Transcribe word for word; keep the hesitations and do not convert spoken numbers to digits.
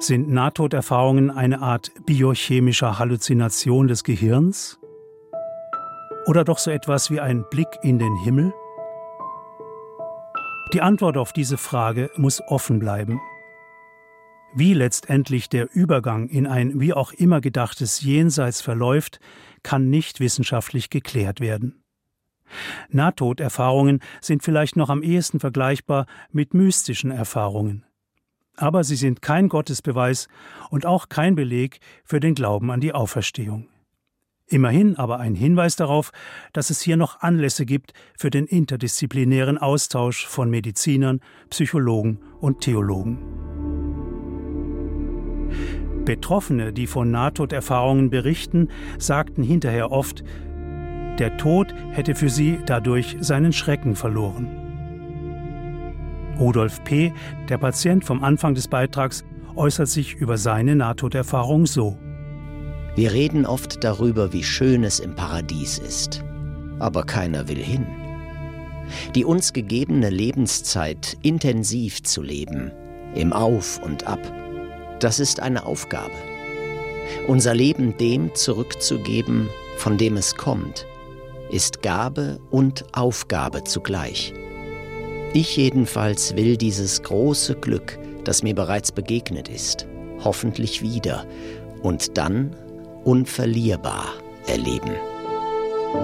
Sind Nahtoderfahrungen eine Art biochemischer Halluzination des Gehirns? Oder doch so etwas wie ein Blick in den Himmel? Die Antwort auf diese Frage muss offen bleiben. Wie letztendlich der Übergang in ein wie auch immer gedachtes Jenseits verläuft, kann nicht wissenschaftlich geklärt werden. Nahtoderfahrungen sind vielleicht noch am ehesten vergleichbar mit mystischen Erfahrungen. Aber sie sind kein Gottesbeweis und auch kein Beleg für den Glauben an die Auferstehung. Immerhin aber ein Hinweis darauf, dass es hier noch Anlässe gibt für den interdisziplinären Austausch von Medizinern, Psychologen und Theologen. Betroffene, die von Nahtoderfahrungen berichten, sagten hinterher oft, der Tod hätte für sie dadurch seinen Schrecken verloren. Rudolf P., der Patient vom Anfang des Beitrags, äußert sich über seine Nahtoderfahrung so. Wir reden oft darüber, wie schön es im Paradies ist. Aber keiner will hin. Die uns gegebene Lebenszeit intensiv zu leben, im Auf und Ab, das ist eine Aufgabe. Unser Leben dem zurückzugeben, von dem es kommt, ist Gabe und Aufgabe zugleich. Ich jedenfalls will dieses große Glück, das mir bereits begegnet ist, hoffentlich wieder und dann unverlierbar erleben.